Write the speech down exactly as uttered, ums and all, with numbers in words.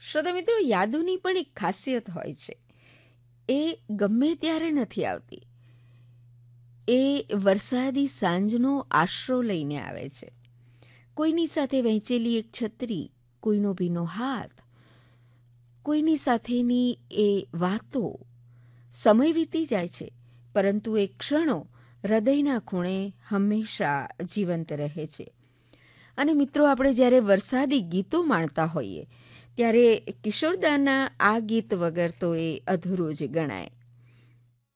શ્રોતા મિત્રો, યાદોની પણ એક ખાસિયત હોય છે. એ ગમે ત્યારે નથી આવતી. એ વરસાદી સાંજનો આશરો લઈને આવે છે. કોઈની સાથે વહેંચેલી એક છત્રી, કોઈનો ભીનો હાથ, કોઈની સાથેની એ વાતો. સમય વીતી જાય છે, પરંતુ એ ક્ષણો હૃદયના ખૂણે હંમેશા જીવંત રહે છે. અને મિત્રો, આપણે જ્યારે વરસાદી ગીતો માણતા હોઈએ ત્યારે કિશોરદાના આ ગીત વગર તો એ અધૂરું જ ગણાય.